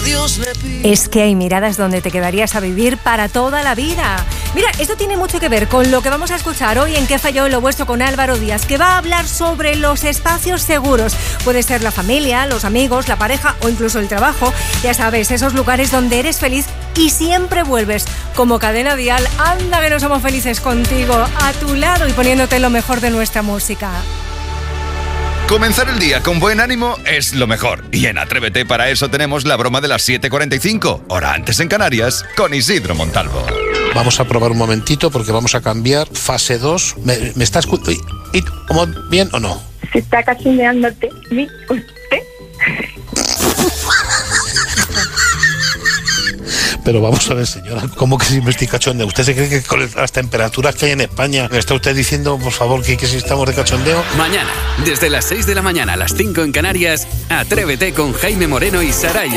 Dios le pido. Es que hay miradas donde te quedarías a vivir para toda la vida. Mira, esto tiene mucho que ver con lo que vamos a escuchar hoy en ¿Qué falló lo vuestro? Con Álvaro Díaz, que va a hablar sobre los espacios seguros. Puede ser la familia, los amigos, la pareja o incluso el trabajo. Ya sabes, esos lugares donde eres feliz y siempre vuelves. Como Cadena Dial, anda que no somos felices contigo, a tu lado y poniéndote lo mejor de nuestra música. Comenzar el día con buen ánimo es lo mejor. Y en Atrévete para eso tenemos la broma de las 7:45, hora antes en Canarias, con Isidro Montalvo. Vamos a probar un momentito porque vamos a cambiar fase 2. ¿Me está escuchando? ¿Bien o no? Se está cachondeándote. ¿Usted? Pero vamos a ver, señora, ¿cómo que si me estoy cachondeo? ¿Usted se cree que con las temperaturas que hay en España me está usted diciendo, por favor, que si estamos de cachondeo? Mañana, desde las 6 de la mañana a las 5 en Canarias, Atrévete con Jaime Moreno y Saray.